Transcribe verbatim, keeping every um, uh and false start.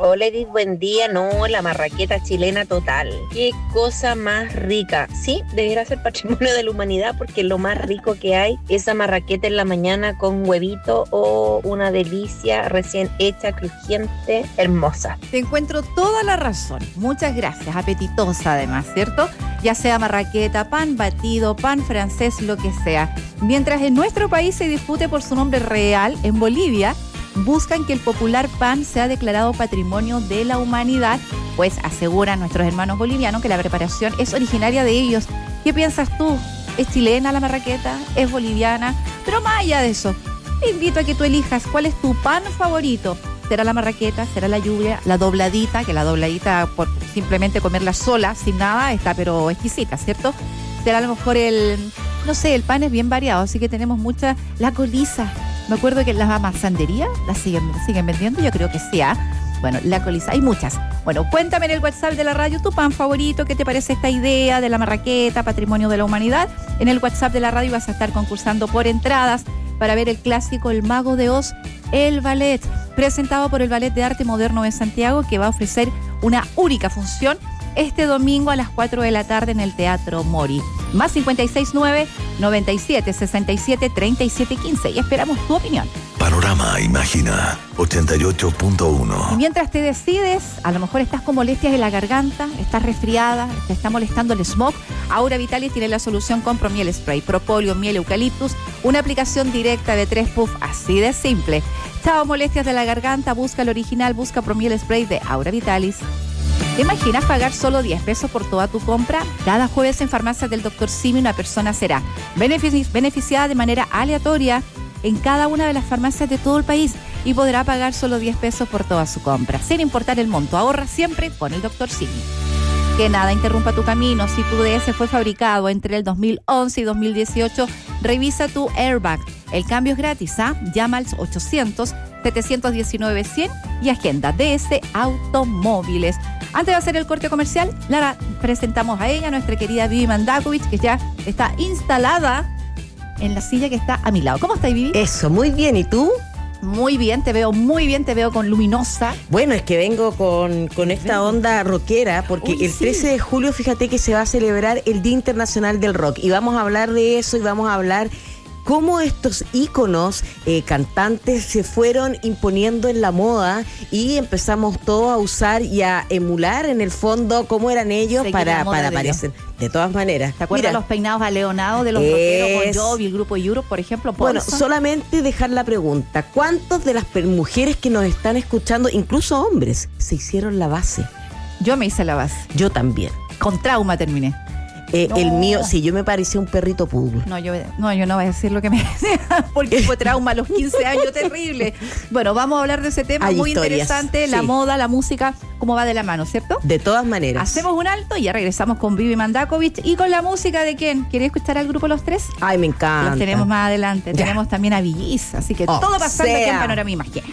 Hola Edith, buen día. No, la marraqueta chilena total. Qué cosa más rica. Sí, debería ser patrimonio de la humanidad porque lo más rico que hay, esa marraqueta en la mañana con huevito o una delicia recién hecha, crujiente, hermosa. Te encuentro toda la razón. Muchas gracias. Apetitosa además, ¿cierto? Ya sea marraqueta, pan batido, pan francés, lo que sea. Mientras en nuestro país se discute por su nombre real, en Bolivia buscan que el popular pan sea declarado patrimonio de la humanidad, pues aseguran nuestros hermanos bolivianos que la preparación es originaria de ellos. ¿Qué piensas tú? ¿Es chilena la marraqueta? ¿Es boliviana? Pero más allá de eso, te invito a que tú elijas cuál es tu pan favorito. ¿Será la marraqueta? ¿Será la lluvia? ¿La dobladita? Que la dobladita, por simplemente comerla sola, sin nada, está pero exquisita, ¿cierto? ¿Será a lo mejor el, no sé, el pan es bien variado, así que tenemos mucha, la coliza. Me acuerdo que las masanderías las siguen, siguen vendiendo, yo creo que sí, ¿eh? Bueno, la coliza, hay muchas. Bueno, cuéntame en el WhatsApp de la radio tu pan favorito, ¿qué te parece esta idea de la marraqueta, patrimonio de la humanidad? En el WhatsApp de la radio vas a estar concursando por entradas para ver el clásico El Mago de Oz, el ballet, presentado por el Ballet de Arte Moderno de Santiago, que va a ofrecer una única función este domingo a las cuatro de la tarde en el Teatro Mori. Más cincuenta y seis nueve, noventa y siete, sesenta y siete, treinta y siete quince. Y esperamos tu opinión. Panorama Imagina ochenta y ocho punto uno. Y mientras te decides, a lo mejor estás con molestias en la garganta, estás resfriada, te está molestando el smog, Aura Vitalis tiene la solución con Promiel Spray, propóleo, miel, eucaliptus, una aplicación directa de tres puff, así de simple. Chao molestias de la garganta, busca el original, busca Promiel Spray de Aura Vitalis. ¿Te imaginas pagar solo diez pesos por toda tu compra? Cada jueves en Farmacias del doctor Simi una persona será benefici- beneficiada de manera aleatoria en cada una de las farmacias de todo el país y podrá pagar solo diez pesos por toda su compra, sin importar el monto. Ahorra siempre con el doctor Simi. Que nada interrumpa tu camino. Si tu D S fue fabricado entre el dos mil once y dos mil dieciocho, revisa tu airbag. El cambio es gratis, ¿ah? ¿eh? Llama al ochocientos, setecientos diecinueve, cien y agenda D S Automóviles. Antes de hacer el corte comercial, la presentamos a ella, nuestra querida Vivi Mandakovic, que ya está instalada en la silla que está a mi lado. ¿Cómo estás, Vivi? Eso, muy bien. ¿Y tú? Muy bien, te veo muy bien, te veo con luminosa. Bueno, es que vengo con, con esta onda rockera, porque Uy, el sí. trece de julio, fíjate que se va a celebrar el Día Internacional del Rock. Y vamos a hablar de eso y vamos a hablar cómo estos íconos eh, cantantes se fueron imponiendo en la moda y empezamos todos a usar y a emular en el fondo cómo eran ellos Seguir para, la moda para de parecer. De todas maneras. ¿Te acuerdas Mira, los peinados aleonados de los Es- rockeros Bon Jovi, el grupo Europe, por ejemplo? Bueno, Paulson? solamente dejar la pregunta. ¿Cuántos de las per- mujeres que nos están escuchando, incluso hombres, se hicieron la base? Yo me hice la base. Yo también. Con trauma terminé. Eh, No. El mío, sí, yo me parecía un perrito poodle. No, yo no, yo no voy a decir lo que me decía, porque fue trauma a los quince años, terrible. Bueno, vamos a hablar de ese tema Hay muy historias, interesante, la sí. moda, la música, cómo va de la mano, ¿cierto? De todas maneras. Hacemos un alto y ya regresamos con Vivi Mandakovic y con la música de quién. ¿Quieres escuchar al grupo Los Tres? Ay, me encanta. Los tenemos más adelante. Ya. Tenemos también a Villis, así que Oh, todo pasando aquí en sea. Panorama Imagina.